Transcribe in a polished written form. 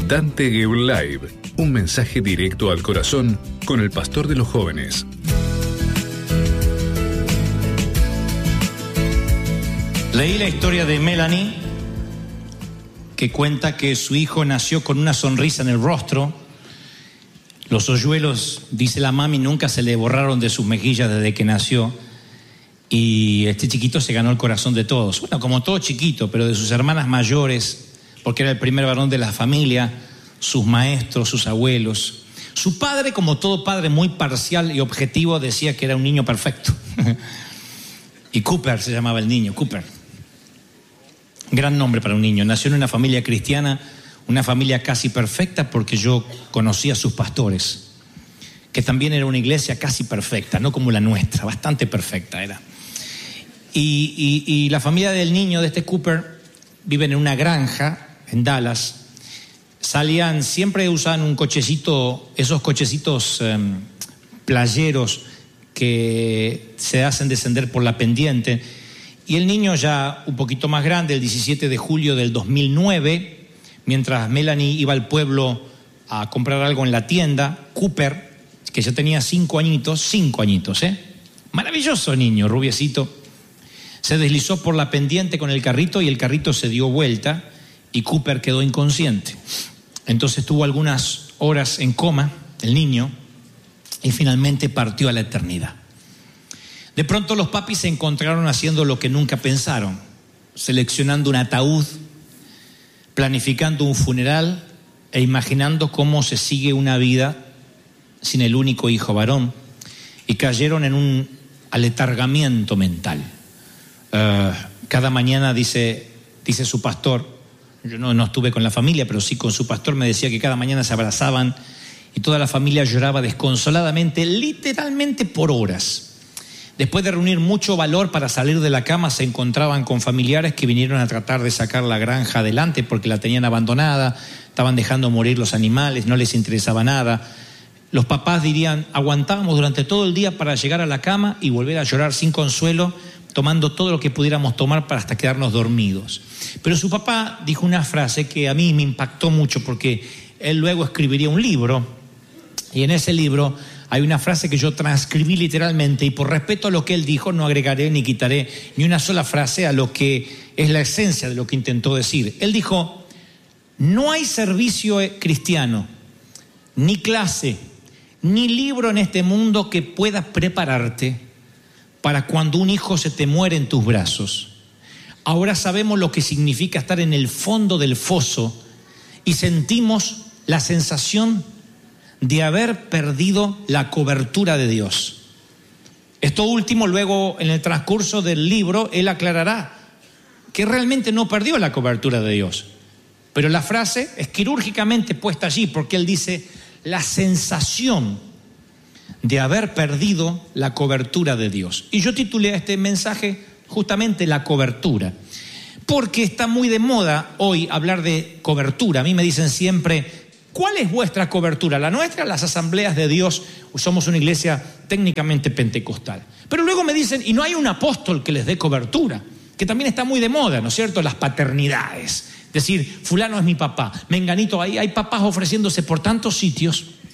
Dante Gebel Live, un mensaje directo al corazón con el pastor de los jóvenes. Leí la historia de Melanie, que cuenta que su hijo nació con una sonrisa en el rostro. Los hoyuelos, dice la mami, nunca se le borraron de sus mejillas desde que nació. Y este chiquito se ganó el corazón de todos. Bueno, como todo chiquito, pero de sus hermanas mayores, porque era el primer varón de la familia, sus maestros, sus abuelos. Su padre, como todo padre muy parcial y objetivo, decía que era un niño perfecto. Y Cooper se llamaba el niño, Cooper. Gran nombre para un niño. Nació en una familia cristiana, una familia casi perfecta, porque yo conocí a sus pastores, que también era una iglesia casi perfecta, no como la nuestra, bastante perfecta era. Y la familia del niño, de este Cooper, viven en una granja en Dallas. Siempre usaban un cochecito, esos cochecitos playeros que se hacen descender por la pendiente. Y el niño, ya un poquito más grande, el 17 de julio del 2009, mientras Melanie iba al pueblo a comprar algo en la tienda, Cooper, que ya tenía 5 añitos, maravilloso niño, rubiecito, se deslizó por la pendiente con el carrito y el carrito se dio vuelta y Cooper quedó inconsciente. Entonces estuvo algunas horas en coma, el niño, y finalmente partió a la eternidad. De pronto los papis se encontraron haciendo lo que nunca pensaron, seleccionando un ataúd, planificando un funeral e imaginando cómo se sigue una vida sin el único hijo varón, y cayeron en un aletargamiento mental. Cada mañana, dice su pastor, yo no estuve con la familia, pero sí con su pastor, me decía que cada mañana se abrazaban y toda la familia lloraba desconsoladamente, literalmente por horas. Después de reunir mucho valor para salir de la cama, se encontraban con familiares que vinieron a tratar de sacar la granja adelante porque la tenían abandonada, estaban dejando morir los animales, no les interesaba nada. Los papás dirían, aguantábamos durante todo el día para llegar a la cama y volver a llorar sin consuelo, tomando todo lo que pudiéramos tomar para hasta quedarnos dormidos. Pero su papá dijo una frase que a mí me impactó mucho, porque él luego escribiría un libro, y en ese libro hay una frase que yo transcribí literalmente, y por respeto a lo que él dijo no agregaré ni quitaré ni una sola frase a lo que es la esencia de lo que intentó decir. Él dijo, no hay servicio cristiano, ni clase, ni libro en este mundo que pueda prepararte para cuando un hijo se te muere en tus brazos. Ahora sabemos lo que significa estar en el fondo del foso y sentimos la sensación de haber perdido la cobertura de Dios. Esto último, luego en el transcurso del libro, él aclarará que realmente no perdió la cobertura de Dios. Pero la frase es quirúrgicamente puesta allí, porque él dice la sensación de haber perdido la cobertura de Dios. Y yo titulé a este mensaje justamente la cobertura, porque está muy de moda hoy hablar de cobertura. A mí me dicen siempre, ¿cuál es vuestra cobertura? La nuestra, las asambleas de Dios, somos una iglesia técnicamente pentecostal. Pero luego me dicen, y no hay un apóstol que les dé cobertura, que también está muy de moda, ¿no es cierto? Las paternidades. Es decir, fulano es mi papá, menganito, ahí hay papás ofreciéndose por tantos sitios,